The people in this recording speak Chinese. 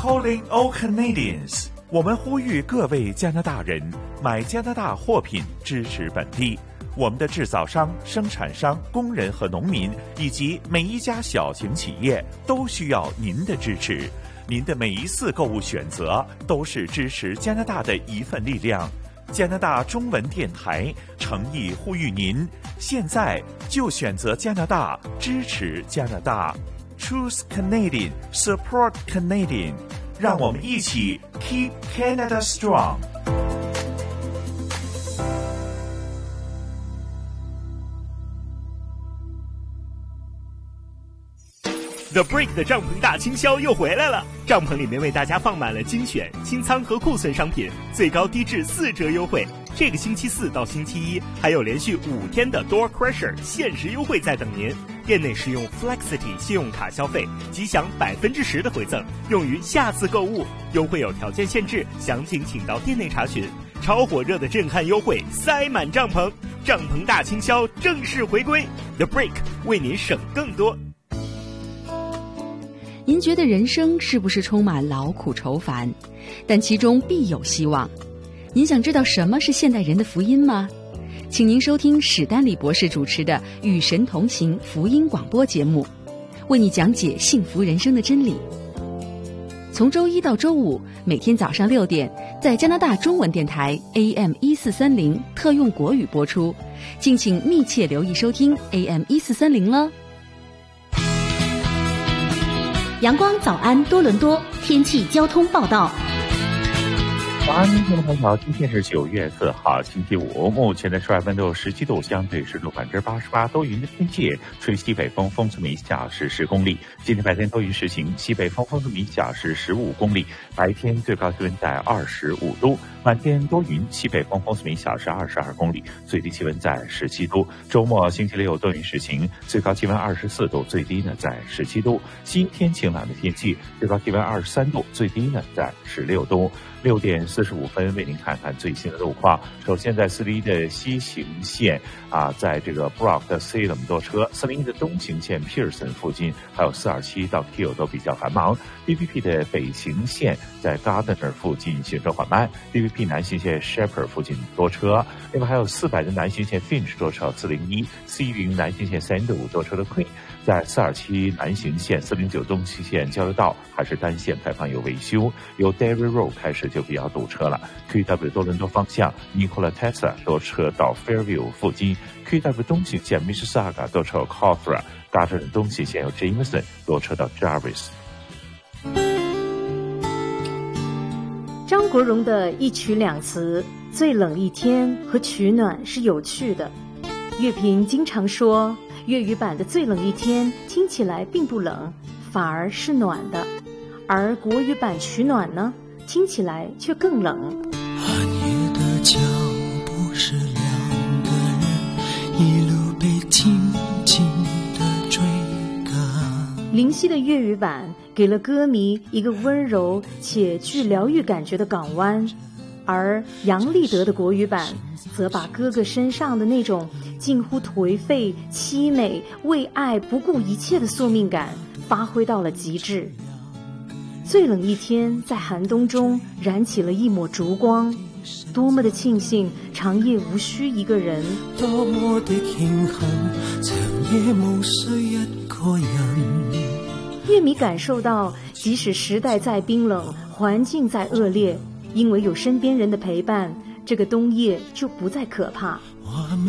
calling all Canadians， 我们呼吁各位加拿大人买加拿大货品，支持本地。我们的制造商、生产商、工人和农民，以及每一家小型企业都需要您的支持。您的每一次购物选择都是支持加拿大的一份力量。加拿大中文电台诚意呼吁您，现在就选择加拿大，支持加拿大。Choose Canadian, support Canadian， 让我们一起 Keep Canada Strong。The Break 的帐篷大清销又回来了，帐篷里面为大家放满了精选、清仓和库存商品，最高低至4折优惠。这个星期4到星期1还有连续5天的 Door Crusher 限时优惠在等您。店内使用 Flexity 信用卡消费即享10%的回赠，用于下次购物。优惠有条件限制，详情请到店内查询。超火热的震撼优惠塞满帐篷，帐篷大清销正式回归。The Break 为您省更多。 您觉得人生是不是充满劳苦愁烦？但其中必有希望。您想知道什么是现代人的福音吗？请您收听史丹利博士主持的《与神同行》福音广播节目，为你讲解幸福人生的真理。从周一到周五，每天早上6点，在加拿大中文电台 AM1430特用国语播出，敬请密切留意收听 AM1430了。 阳光早安多伦多天气交通报道。 早安，听众朋友，今天是9月4号，星期五。目前的室外温度17度，相对湿度88%，多云的天气，吹西北风，风速每小时10公里。今天白天多云时晴，西北风，风速每小时15公里。白天最高气温在25度，晚间多云，西北风，风速每小时22公里，最低气温在17度。周末星期六多云时晴，最高气温24度，最低呢在17度。星期天晴朗的天气，最高气温23度，最低呢在16度。6点45分，为您看看最新的路况。首先，在401的西行线在这个 Brock 的 Salem 多车；401的东行线 Pearson 附近，还有427到 Kiel 都比较繁忙。DVP 的北行线在 Gardner 附近行车缓慢。DVP 南行线 Shepherd 附近多车。另外还有400的南行线 Finch 多车；401 C10南行线35多车的 Queen。在427南行线、409东西线交流道还是单线排放有维修，由 Derry Road 开始就比较堵车了。QW 多伦多方向 Nikola Tesla 多车到 Fairview 附近， QW 东行线 Mississauga 多车到 Cawthra， 大镇东西线有 Jameson 多车到 Jarvis。 张国荣的一曲两词，最冷一天和取暖是有趣的。乐评经常说，粤语版的最冷一天听起来并不冷，反而是暖的，而国语版取暖呢，听起来却更冷。 寒夜的脚步是两个人一路被轻轻地追赶。 林夕的粤语版给了歌迷一个温柔且具疗愈感觉的港湾，而杨立德的国语版则把哥哥身上的那种近乎颓废、凄美、为爱不顾一切的宿命感发挥到了极致。最冷一天在寒冬中燃起了一抹烛光，多么的庆幸长夜无需一个人， 多麼的慶幸長夜無需一個人。 樂迷感受到即使時代再冰冷，環境再惡劣，因為有身邊人的陪伴，這個冬夜就不再可怕。